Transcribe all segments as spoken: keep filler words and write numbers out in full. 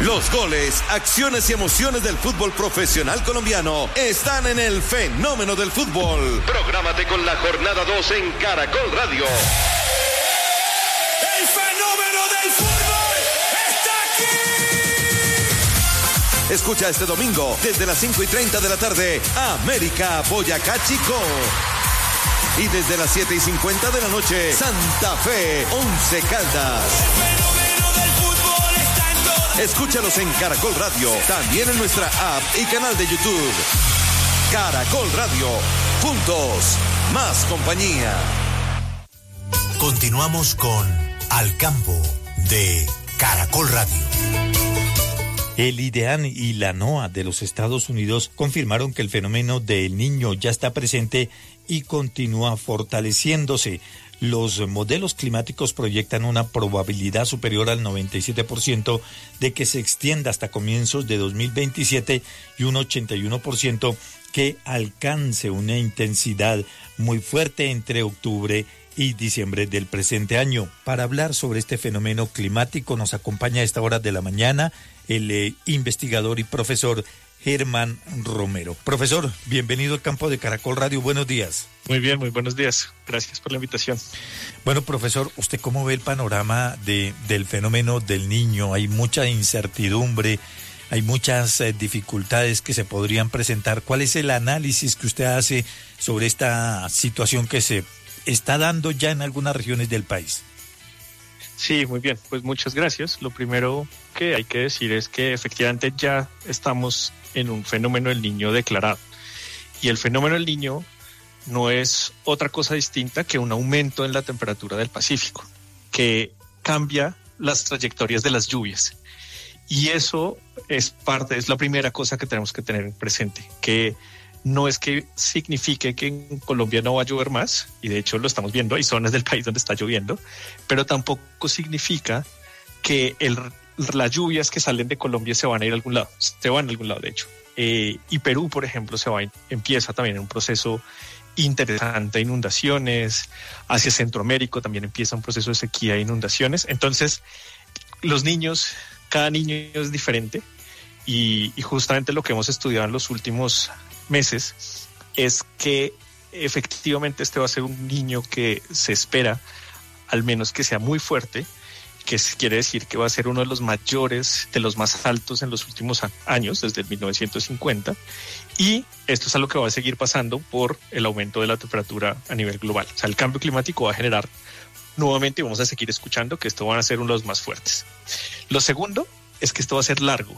Los goles, acciones y emociones del fútbol profesional colombiano están en el Fenómeno del Fútbol. Prográmate con la jornada dos en Caracol Radio. El fenómeno del fútbol está aquí. Escucha este domingo desde las cinco y treinta de la tarde América Boyacá Chico. Y desde las siete y cincuenta de la noche Santa Fe Once Caldas. Escúchalos en Caracol Radio, también en nuestra app y canal de YouTube. Caracol Radio, juntos, más compañía. Continuamos con Al Campo de Caracol Radio. El IDEAN y la NOAA de los Estados Unidos confirmaron que el fenómeno del Niño ya está presente y continúa fortaleciéndose. Los modelos climáticos proyectan una probabilidad superior al noventa y siete por ciento de que se extienda hasta comienzos de dos mil veintisiete y un ochenta y uno por ciento que alcance una intensidad muy fuerte entre octubre y diciembre del presente año. Para hablar sobre este fenómeno climático nos acompaña a esta hora de la mañana el eh, investigador y profesor Germán Romero. Profesor, bienvenido al campo de Caracol Radio, buenos días. Muy bien, muy buenos días, gracias por la invitación. Bueno, profesor, ¿usted cómo ve el panorama de, del fenómeno del Niño? Hay mucha incertidumbre, hay muchas eh, dificultades que se podrían presentar. ¿Cuál es el análisis que usted hace sobre esta situación que se está dando ya en algunas regiones del país? Sí, muy bien, pues muchas gracias. Lo primero que hay que decir es que efectivamente ya estamos en un fenómeno del Niño declarado. Y el fenómeno del Niño no es otra cosa distinta que un aumento en la temperatura del Pacífico, que cambia las trayectorias de las lluvias. Y eso es parte, es la primera cosa que tenemos que tener presente, que no es que signifique que en Colombia no va a llover más, y de hecho lo estamos viendo, hay zonas del país donde está lloviendo, pero tampoco significa que el, las lluvias que salen de Colombia se van a ir a algún lado, se van a algún lado de hecho. Eh, y Perú, por ejemplo, se va, empieza también en un proceso interesante de inundaciones, hacia Centroamérica también empieza un proceso de sequía e inundaciones. Entonces, los niños, cada niño es diferente, y, y justamente lo que hemos estudiado en los últimos meses es que efectivamente este va a ser un niño que se espera al menos que sea muy fuerte, que quiere decir que va a ser uno de los mayores, de los más altos en los últimos años, desde el mil novecientos cincuenta, y esto es algo que va a seguir pasando por el aumento de la temperatura a nivel global. O sea, el cambio climático va a generar nuevamente, y vamos a seguir escuchando, que esto van a ser uno de los más fuertes. Lo segundo es que esto va a ser largo,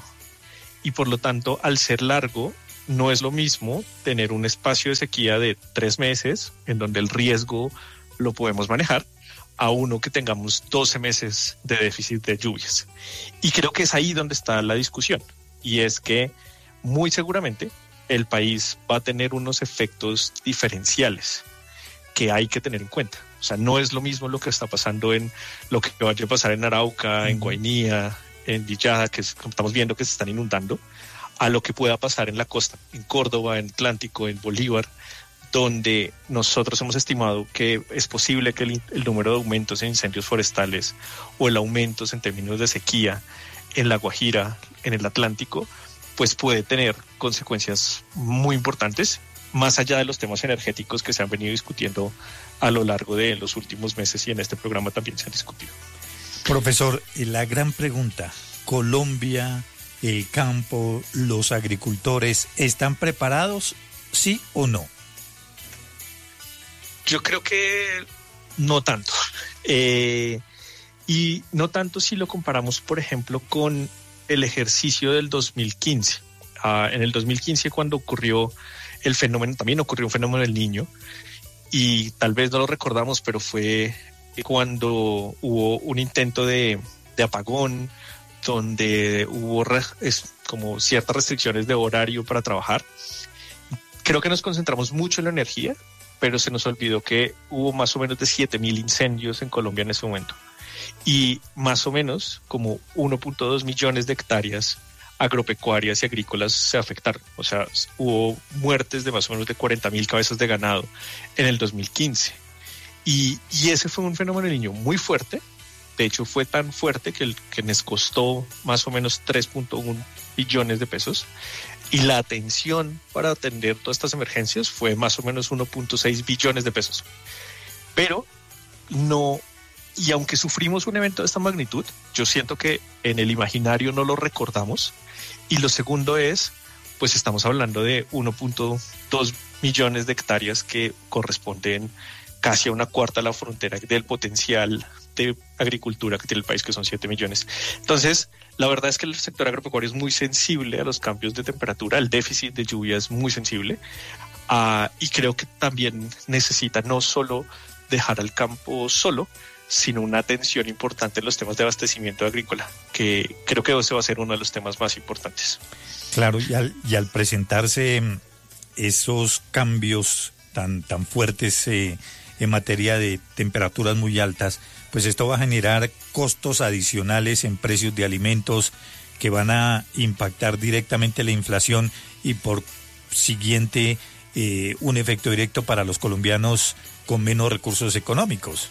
y por lo tanto, al ser largo, no es lo mismo tener un espacio de sequía de tres meses, en donde el riesgo lo podemos manejar, a uno que tengamos doce meses de déficit de lluvias. Y creo que es ahí donde está la discusión, y es que muy seguramente el país va a tener unos efectos diferenciales que hay que tener en cuenta. O sea, no es lo mismo lo que está pasando en lo que vaya a pasar en Arauca, uh-huh. en Guainía, en Villada, que es, estamos viendo que se están inundando, a lo que pueda pasar en la costa, en Córdoba, en Atlántico, en Bolívar, donde nosotros hemos estimado que es posible que el, el número de aumentos en incendios forestales o el aumento en términos de sequía en La Guajira, en el Atlántico, pues puede tener consecuencias muy importantes, más allá de los temas energéticos que se han venido discutiendo a lo largo de los últimos meses, y en este programa también se han discutido. Profesor, la gran pregunta, Colombia, el campo, los agricultores, ¿están preparados, sí o no? Yo creo que no tanto. Eh, y no tanto si lo comparamos, por ejemplo, con el ejercicio del dos mil quince. Uh, en el dos mil quince, cuando ocurrió el fenómeno, también ocurrió un fenómeno del Niño, y tal vez no lo recordamos, pero fue cuando hubo un intento de, de apagón, donde hubo re, es, como ciertas restricciones de horario para trabajar. Creo que nos concentramos mucho en la energía, pero se nos olvidó que hubo más o menos de siete mil incendios en Colombia en ese momento. Y más o menos como uno punto dos millones de hectáreas agropecuarias y agrícolas se afectaron. O sea, hubo muertes de más o menos de cuarenta mil cabezas de ganado en el dos mil quince. Y, y ese fue un fenómeno del Niño muy fuerte, De hecho, fue tan fuerte que, el, que les costó más o menos tres punto uno billones de pesos. Y la atención para atender todas estas emergencias fue más o menos uno punto seis billones de pesos. Pero no, y aunque sufrimos un evento de esta magnitud, yo siento que en el imaginario no lo recordamos. Y lo segundo es, pues estamos hablando de uno punto dos millones de hectáreas que corresponden casi a una cuarta de la frontera del potencial de agricultura que tiene el país, que son siete millones. Entonces, la verdad es que el sector agropecuario es muy sensible a los cambios de temperatura, el déficit de lluvia es muy sensible, uh, y creo que también necesita no solo dejar al campo solo, sino una atención importante en los temas de abastecimiento agrícola, que creo que ese va a ser uno de los temas más importantes. Claro, y al, y al presentarse esos cambios tan, tan fuertes eh, en materia de temperaturas muy altas, pues esto va a generar costos adicionales en precios de alimentos que van a impactar directamente la inflación y por siguiente eh, un efecto directo para los colombianos con menos recursos económicos.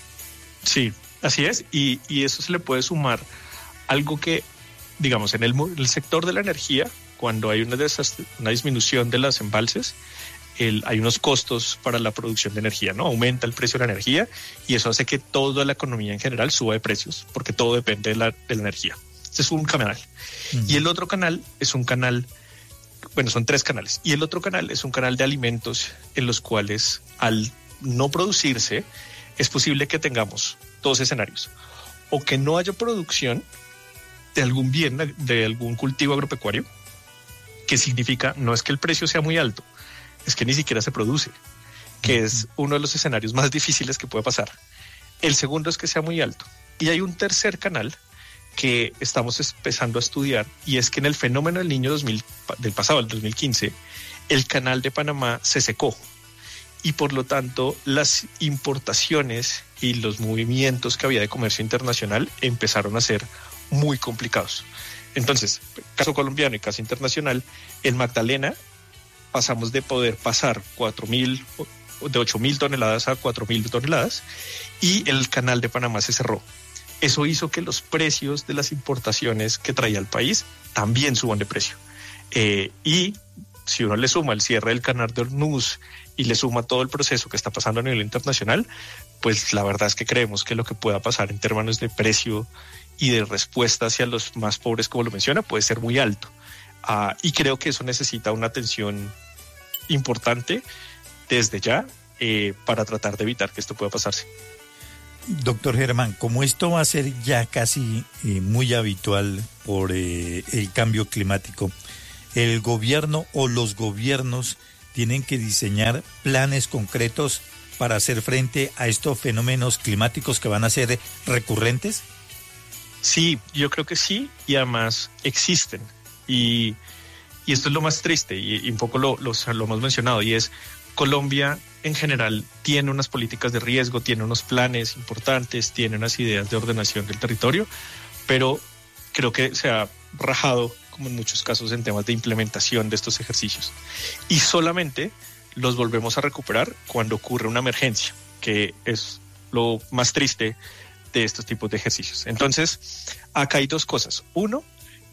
Sí, así es, y, y eso se le puede sumar algo que, digamos, en el, el sector de la energía, cuando hay una, desast- una disminución de los embalses, el, hay unos costos para la producción de energía, ¿no? Aumenta el precio de la energía y eso hace que toda la economía en general suba de precios, porque todo depende de la, de la energía. Este es un canal. Uh-huh. Y el otro canal es un canal, bueno, son tres canales, y el otro canal es un canal de alimentos en los cuales al no producirse, es posible que tengamos dos escenarios, o que no haya producción de algún bien, de algún cultivo agropecuario, que significa no es que el precio sea muy alto, es que ni siquiera se produce, que uh-huh. es uno de los escenarios más difíciles que puede pasar. El segundo es que sea muy alto. Y hay un tercer canal que estamos empezando a estudiar, y es que en el fenómeno del Niño dos mil, del pasado, el dos mil quince, el canal de Panamá se secó. Y por lo tanto las importaciones y los movimientos que había de comercio internacional empezaron a ser muy complicados. Entonces, caso colombiano y caso internacional, en Magdalena pasamos de poder pasar cuatro mil, de ocho mil toneladas a cuatro mil toneladas, y el canal de Panamá se cerró. Eso hizo que los precios de las importaciones que traía el país también suban de precio. Eh, y si uno le suma el cierre del canal de Hormuz y le suma todo el proceso que está pasando a nivel internacional, pues la verdad es que creemos que lo que pueda pasar en términos de precio y de respuesta hacia los más pobres, como lo menciona, puede ser muy alto. Uh, y creo que eso necesita una atención importante desde ya eh, para tratar de evitar que esto pueda pasarse. Doctor Germán, como esto va a ser ya casi eh, muy habitual por eh, el cambio climático, el gobierno o los gobiernos tienen que diseñar planes concretos para hacer frente a estos fenómenos climáticos que van a ser recurrentes. Sí, yo creo que sí, y además existen. Y, y esto es lo más triste, y, y un poco lo, lo, lo hemos mencionado, y es Colombia en general tiene unas políticas de riesgo, tiene unos planes importantes, tiene unas ideas de ordenación del territorio, pero creo que se ha rajado, como en muchos casos, en temas de implementación de estos ejercicios. Y solamente los volvemos a recuperar cuando ocurre una emergencia, que es lo más triste de estos tipos de ejercicios. Entonces, acá hay dos cosas. Uno,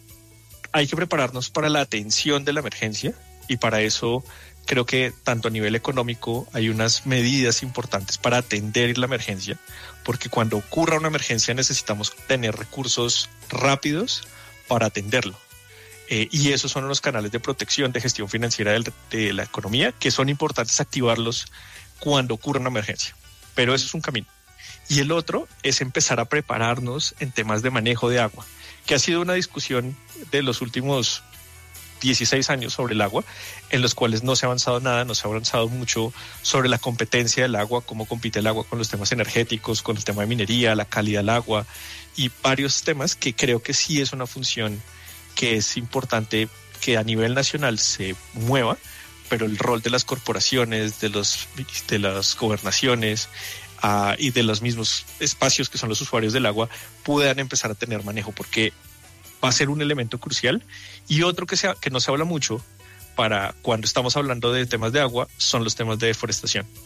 hay que prepararnos para la atención de la emergencia, y para eso creo que tanto a nivel económico hay unas medidas importantes para atender la emergencia, porque cuando ocurra una emergencia necesitamos tener recursos rápidos para atenderlo. Eh, y esos son los canales de protección, de gestión financiera del, de la economía, que son importantes activarlos cuando ocurra una emergencia. Pero eso es un camino. Y el otro es empezar a prepararnos en temas de manejo de agua, que ha sido una discusión de los últimos dieciséis años sobre el agua, en los cuales no se ha avanzado nada, no se ha avanzado mucho sobre la competencia del agua, cómo compite el agua con los temas energéticos, con el tema de minería, la calidad del agua y varios temas que creo que sí es una función que es importante que a nivel nacional se mueva, pero el rol de las corporaciones, de, los, de las gobernaciones uh, y de los mismos espacios que son los usuarios del agua puedan empezar a tener manejo, porque va a ser un elemento crucial. Y otro que, sea, que no se habla mucho para cuando estamos hablando de temas de agua son los temas de deforestación.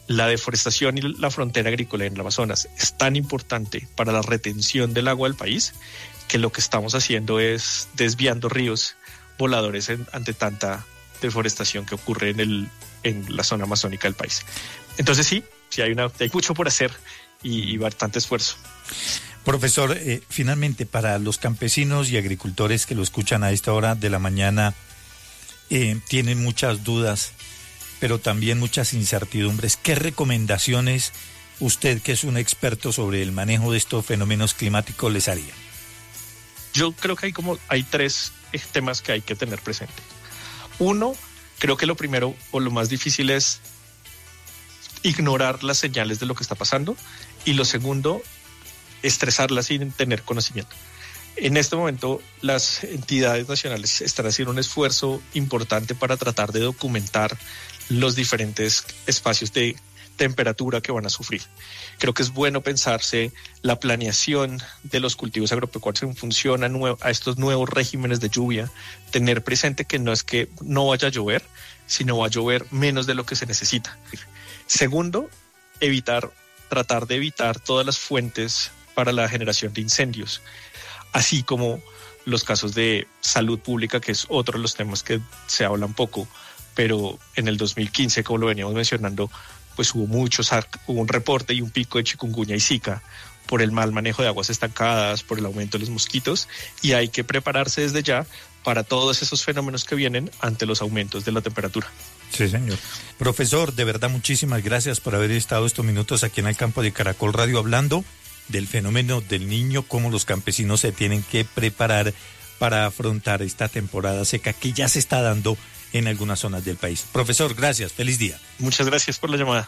la deforestación y la frontera agrícola en el Amazonas es tan importante para la retención del agua del país que lo que estamos haciendo es desviando ríos voladores en, ante tanta deforestación que ocurre en, el, en la zona amazónica del país. Entonces sí, sí hay, una, hay mucho por hacer y, y bastante esfuerzo. Profesor, eh, finalmente para los campesinos y agricultores que lo escuchan a esta hora de la mañana, eh, tienen muchas dudas, pero también muchas incertidumbres. ¿Qué recomendaciones usted, que es un experto sobre el manejo de estos fenómenos climáticos, les haría? Yo creo que hay como hay tres temas que hay que tener presentes. Uno, creo que lo primero o lo más difícil es ignorar las señales de lo que está pasando, y lo segundo, estresarlas sin tener conocimiento. En este momento, las entidades nacionales están haciendo un esfuerzo importante para tratar de documentar los diferentes espacios de temperatura que van a sufrir. Creo que es bueno pensarse la planeación de los cultivos agropecuarios en función a, nue- a estos nuevos regímenes de lluvia, tener presente que no es que no vaya a llover, sino va a llover menos de lo que se necesita. Segundo, evitar, tratar de evitar todas las fuentes para la generación de incendios, así como los casos de salud pública, que es otro de los temas que se hablan poco, pero en el dos mil quince, como lo veníamos mencionando, pues hubo muchos, hubo un reporte y un pico de chikungunya y zika por el mal manejo de aguas estancadas, por el aumento de los mosquitos, y hay que prepararse desde ya para todos esos fenómenos que vienen ante los aumentos de la temperatura. Sí, señor. Profesor, de verdad, muchísimas gracias por haber estado estos minutos aquí en el campo de Caracol Radio hablando del fenómeno del Niño, cómo los campesinos se tienen que preparar para afrontar esta temporada seca que ya se está dando en algunas zonas del país. Profesor, gracias, feliz día. Muchas gracias por la llamada.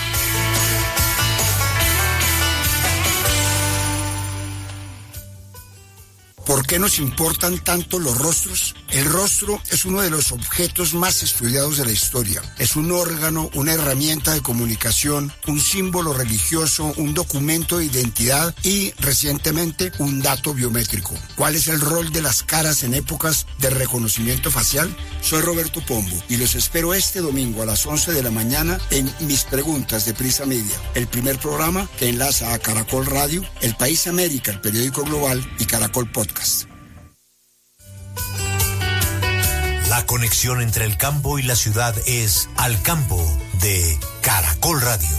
¿Por qué nos importan tanto los rostros? El rostro es uno de los objetos más estudiados de la historia. Es un órgano, una herramienta de comunicación, un símbolo religioso, un documento de identidad y, recientemente, un dato biométrico. ¿Cuál es el rol de las caras en épocas de reconocimiento facial? Soy Roberto Pombo y los espero este domingo a las once de la mañana en Mis Preguntas de Prisa Media, el primer programa que enlaza a Caracol Radio, El País América, el periódico global, y Caracol Podcast. La conexión entre el campo y la ciudad es Al Campo de Caracol Radio.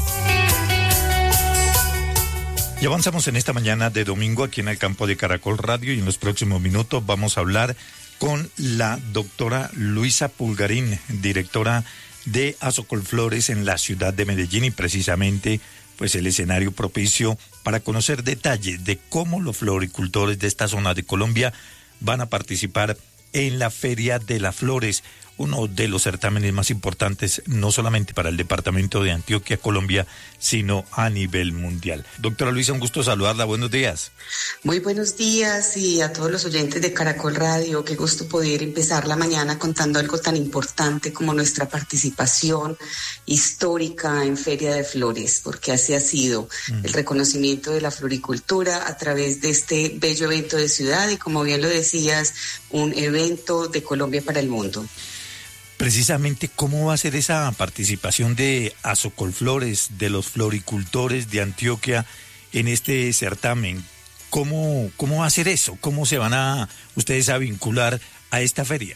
Y avanzamos en esta mañana de domingo aquí en el campo de Caracol Radio, y en los próximos minutos vamos a hablar con la doctora Luisa Pulgarín, directora de Azocolflores en la ciudad de Medellín, y precisamente pues el escenario propicio para conocer detalles de cómo los floricultores de esta zona de Colombia van a participar en la Feria de las Flores, uno de los certámenes más importantes, no solamente para el departamento de Antioquia, Colombia, sino a nivel mundial. Doctora Luisa, un gusto saludarla, buenos días. Muy buenos días, y a todos los oyentes de Caracol Radio, qué gusto poder empezar la mañana contando algo tan importante como nuestra participación histórica en Feria de Flores, porque así ha sido mm. el reconocimiento de la floricultura a través de este bello evento de ciudad y, como bien lo decías, un evento de Colombia para el mundo. Precisamente, ¿cómo va a ser esa participación de Azocolflores, de los floricultores de Antioquia en este certamen? ¿Cómo, cómo va a ser eso? ¿Cómo se van a ustedes a vincular a esta feria?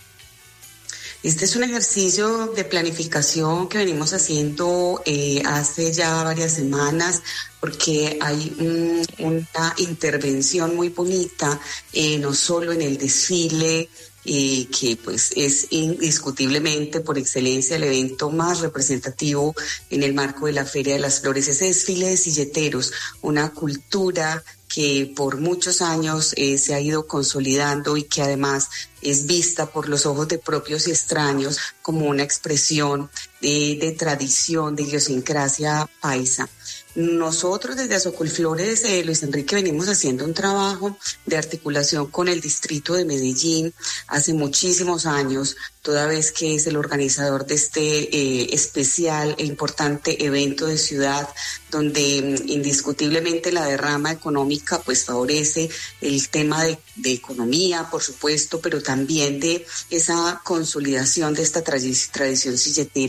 Este es un ejercicio de planificación que venimos haciendo eh, hace ya varias semanas, porque hay un, una intervención muy bonita, eh, no solo en el desfile, Eh, que pues es indiscutiblemente por excelencia el evento más representativo en el marco de la Feria de las Flores, ese desfile de silleteros, una cultura que por muchos años eh, se ha ido consolidando y que además es vista por los ojos de propios y extraños como una expresión de, de tradición, de idiosincrasia paisa. Nosotros desde Azocolflores, eh, Luis Enrique, venimos haciendo un trabajo de articulación con el distrito de Medellín hace muchísimos años, toda vez que es el organizador de este eh, especial e importante evento de ciudad, donde mm, indiscutiblemente la derrama económica pues favorece el tema de, de economía, por supuesto, pero también de esa consolidación de esta tradi- tradición silletera.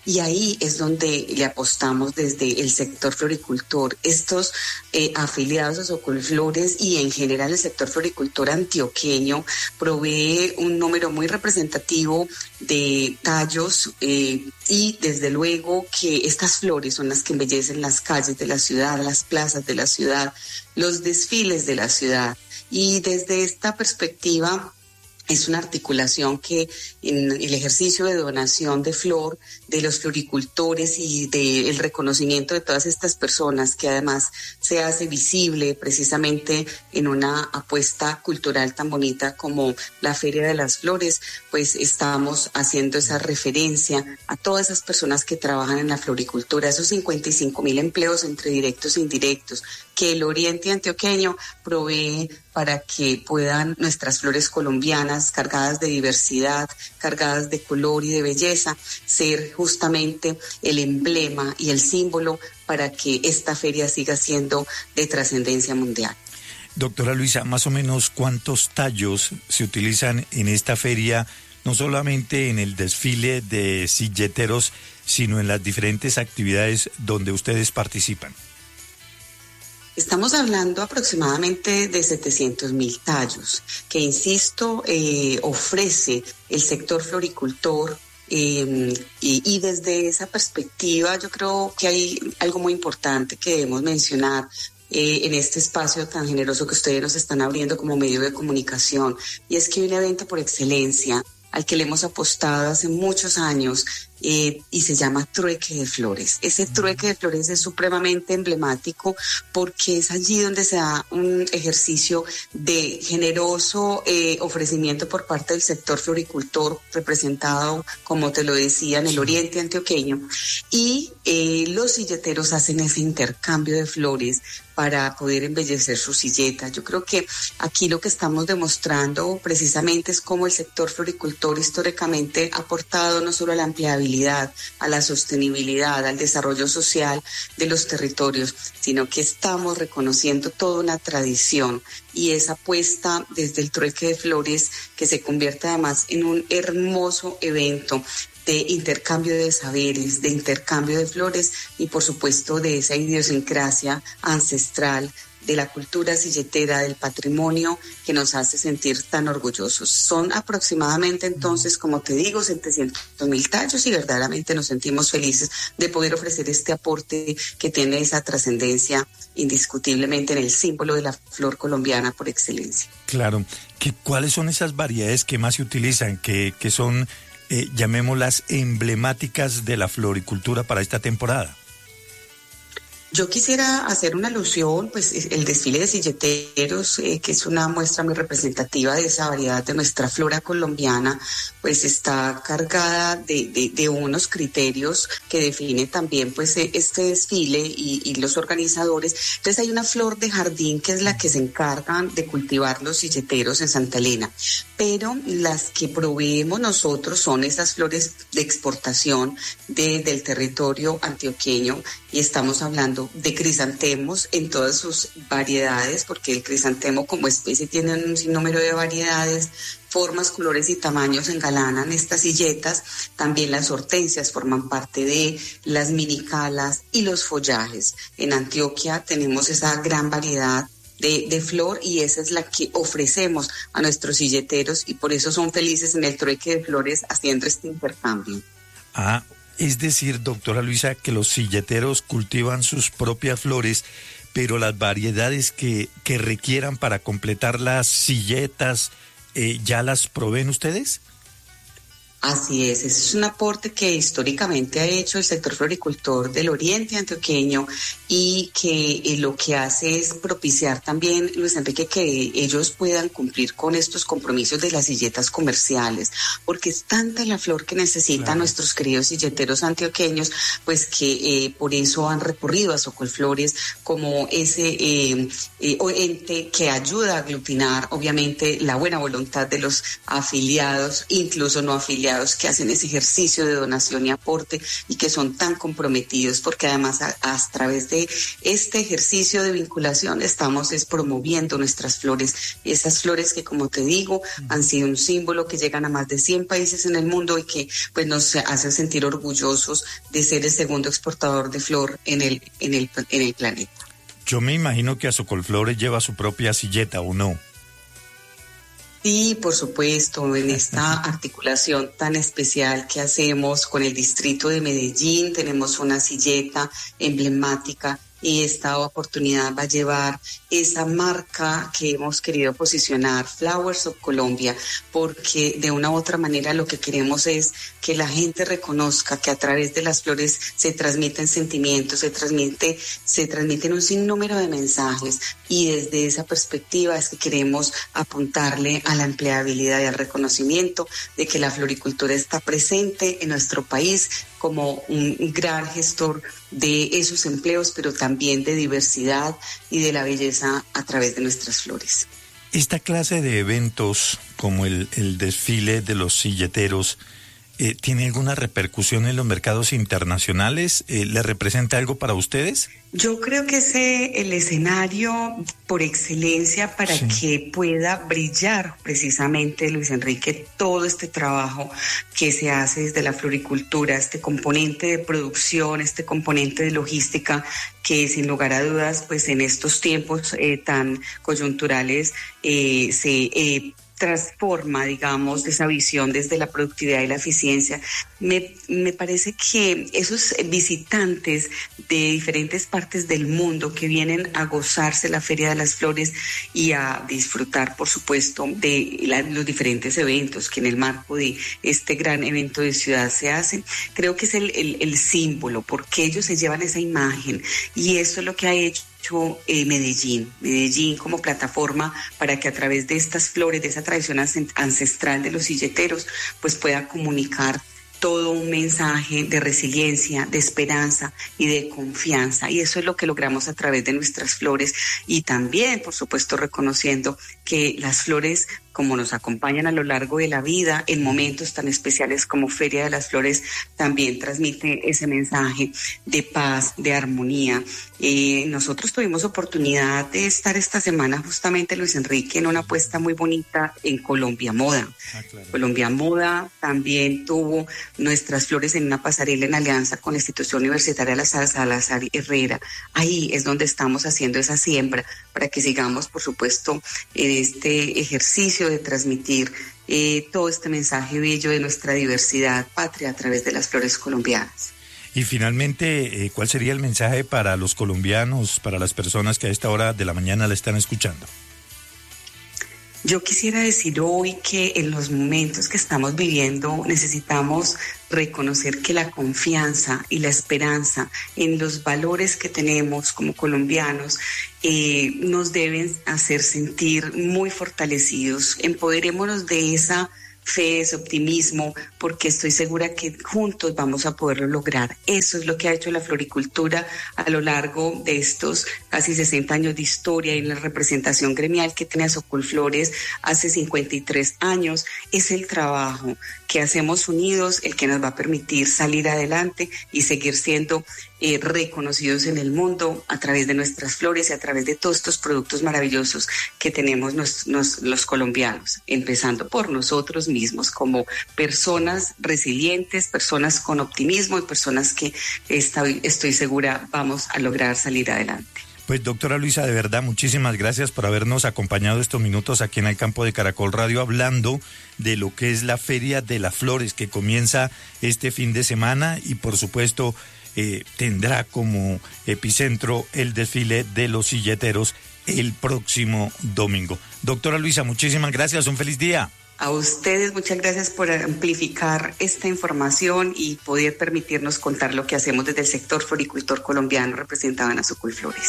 Y ahí es donde le apostamos desde el sector floricultor. Estos eh, afiliados a Socolflores y en general el sector floricultor antioqueño provee un número muy representativo de tallos eh, y desde luego que estas flores son las que embellecen las calles de la ciudad, las plazas de la ciudad, los desfiles de la ciudad. Y desde esta perspectiva es una articulación que en el ejercicio de donación de flor de los floricultores y del reconocimiento de todas estas personas, que además se hace visible precisamente en una apuesta cultural tan bonita como la Feria de las Flores, pues estamos haciendo esa referencia a todas esas personas que trabajan en la floricultura, esos cincuenta y cinco mil empleos entre directos e indirectos que el Oriente Antioqueño provee para que puedan nuestras flores colombianas, cargadas de diversidad, cargadas de color y de belleza, ser justamente el emblema y el símbolo para que esta feria siga siendo de trascendencia mundial. Doctora Luisa, más o menos cuántos tallos se utilizan en esta feria, no solamente en el desfile de silleteros, sino en las diferentes actividades donde ustedes participan. Estamos hablando aproximadamente de setecientos mil tallos, que insisto, eh, ofrece el sector floricultor. Eh, y, y desde esa perspectiva yo creo que hay algo muy importante que debemos mencionar eh, en este espacio tan generoso que ustedes nos están abriendo como medio de comunicación, y es que hay un evento por excelencia al que le hemos apostado hace muchos años eh, y se llama Trueque de Flores. Ese Trueque de Flores es supremamente emblemático porque es allí donde se da un ejercicio de generoso eh, ofrecimiento por parte del sector floricultor, representado, como te lo decía, en el Oriente Antioqueño, y eh, los silleteros hacen ese intercambio de flores para poder embellecer su silleta. Yo creo que aquí lo que estamos demostrando precisamente es cómo el sector floricultor históricamente ha aportado no solo a la empleabilidad, a la sostenibilidad, al desarrollo social de los territorios, sino que estamos reconociendo toda una tradición y esa apuesta desde el Trueque de Flores que se convierte además en un hermoso evento de intercambio de saberes, de intercambio de flores y por supuesto de esa idiosincrasia ancestral de la cultura silletera, del patrimonio que nos hace sentir tan orgullosos. Son aproximadamente entonces, como te digo, setecientos mil tallos y verdaderamente nos sentimos felices de poder ofrecer este aporte que tiene esa trascendencia indiscutiblemente en el símbolo de la flor colombiana por excelencia. Claro. ¿Qué, ¿Cuáles son esas variedades que más se utilizan, que, que son, eh, llamémoslas, emblemáticas de la floricultura para esta temporada? Yo quisiera hacer una alusión, pues el desfile de silleteros, eh, que es una muestra muy representativa de esa variedad de nuestra flora colombiana, pues está cargada de, de, de unos criterios que define también pues este desfile y, y los organizadores. Entonces hay una flor de jardín que es la que se encargan de cultivar los silleteros en Santa Elena, pero las que proveemos nosotros son esas flores de exportación de, del territorio antioqueño, y estamos hablando de crisantemos en todas sus variedades, porque el crisantemo como especie tiene un sinnúmero de variedades, formas, colores y tamaños engalanan estas silletas. También las hortensias forman parte de las minicalas y los follajes. En Antioquia tenemos esa gran variedad de, de flor y esa es la que ofrecemos a nuestros silleteros y por eso son felices en el Trueque de Flores haciendo este intercambio. Ah, es decir, doctora Luisa, que los silleteros cultivan sus propias flores, pero las variedades que, que requieran para completar las silletas, eh, ¿ya las proveen ustedes? Así es, ese es un aporte que históricamente ha hecho el sector floricultor del Oriente Antioqueño y que eh, lo que hace es propiciar también, Luis Enrique, que ellos puedan cumplir con estos compromisos de las silletas comerciales, porque es tanta la flor que necesitan claro. nuestros queridos silleteros antioqueños, pues que eh, por eso han recurrido a Socolflores como ese eh, eh, ente que ayuda a aglutinar, obviamente, la buena voluntad de los afiliados, incluso no afiliados, afiliados que hacen ese ejercicio de donación y aporte y que son tan comprometidos, porque además a, a través de este ejercicio de vinculación estamos es promoviendo nuestras flores, esas flores que, como te digo, han sido un símbolo que llegan a más de cien países en el mundo y que pues nos hacen sentir orgullosos de ser el segundo exportador de flor en el, en el, en el planeta. Yo me imagino que Azocolflores lleva su propia silleta, ¿o no? Sí, por supuesto, en esta articulación tan especial que hacemos con el distrito de Medellín, tenemos una silleta emblemática y esta oportunidad va a llevar esa marca que hemos querido posicionar, Flowers of Colombia, porque de una u otra manera lo que queremos es que la gente reconozca que a través de las flores se transmiten sentimientos, se transmite, se transmiten un sinnúmero de mensajes, y desde esa perspectiva es que queremos apuntarle a la empleabilidad y al reconocimiento de que la floricultura está presente en nuestro país como un gran gestor de esos empleos, pero también de diversidad y de la belleza a través de nuestras flores. Esta clase de eventos, como el, el desfile de los silleteros, eh, ¿tiene alguna repercusión en los mercados internacionales? Eh, ¿Le representa algo para ustedes? Yo creo que es el escenario por excelencia para sí. que pueda brillar precisamente, Luis Enrique, todo este trabajo que se hace desde la floricultura, este componente de producción, este componente de logística, que sin lugar a dudas, pues en estos tiempos eh, tan coyunturales eh, se eh, transforma, digamos, esa visión desde la productividad y la eficiencia. Me, me parece que esos visitantes de diferentes partes del mundo que vienen a gozarse la Feria de las Flores y a disfrutar, por supuesto, de la, los diferentes eventos que en el marco de este gran evento de ciudad se hacen, creo que es el, el, el símbolo, porque ellos se llevan esa imagen, y eso es lo que ha hecho Eh, Medellín, Medellín como plataforma para que a través de estas flores, de esa tradición ancestral de los silleteros, pues pueda comunicar todo un mensaje de resiliencia, de esperanza y de confianza, y eso es lo que logramos a través de nuestras flores, y también, por supuesto, reconociendo que las flores, como nos acompañan a lo largo de la vida, en momentos tan especiales como Feria de las Flores, también transmite ese mensaje de paz, de armonía. Eh, nosotros tuvimos oportunidad de estar esta semana justamente, Luis Enrique, en una apuesta muy bonita en Colombia Moda. Ah, claro. Colombia Moda también tuvo nuestras flores en una pasarela en alianza con la institución universitaria La Salazar Herrera. Ahí es donde estamos haciendo esa siembra para que sigamos, por supuesto, en este ejercicio de transmitir eh, todo este mensaje bello de nuestra diversidad patria a través de las flores colombianas. Y finalmente, eh, ¿cuál sería el mensaje para los colombianos, para las personas que a esta hora de la mañana la están escuchando? Yo quisiera decir hoy que en los momentos que estamos viviendo necesitamos reconocer que la confianza y la esperanza en los valores que tenemos como colombianos eh, nos deben hacer sentir muy fortalecidos. Empoderémonos de esa fe, ese optimismo, porque estoy segura que juntos vamos a poderlo lograr. Eso es lo que ha hecho la floricultura a lo largo de estos casi sesenta años de historia, y la representación gremial que tiene Azocolflores hace cincuenta y tres años. Es el trabajo que hacemos unidos el que nos va a permitir salir adelante y seguir siendo eh, reconocidos en el mundo a través de nuestras flores y a través de todos estos productos maravillosos que tenemos nos, nos, los colombianos, empezando por nosotros mismos como personas resilientes, personas con optimismo y personas que estoy, estoy segura vamos a lograr salir adelante. Pues doctora Luisa, de verdad, muchísimas gracias por habernos acompañado estos minutos aquí en el campo de Caracol Radio, hablando de lo que es la Feria de las Flores, que comienza este fin de semana y por supuesto eh, tendrá como epicentro el desfile de los silleteros el próximo domingo. Doctora Luisa, muchísimas gracias, un feliz día. A ustedes muchas gracias por amplificar esta información y poder permitirnos contar lo que hacemos desde el sector floricultor colombiano representado en Azocolflores.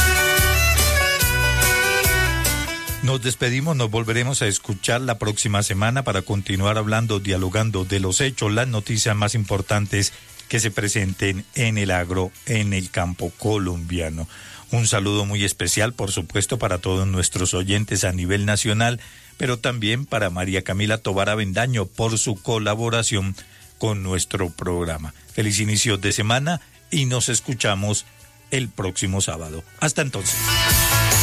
Nos despedimos, nos volveremos a escuchar la próxima semana para continuar hablando, dialogando de los hechos, las noticias más importantes que se presenten en el agro, en el campo colombiano. Un saludo muy especial, por supuesto, para todos nuestros oyentes a nivel nacional, pero también para María Camila Tovar Avendaño por su colaboración con nuestro programa. Feliz inicio de semana y nos escuchamos el próximo sábado. Hasta entonces.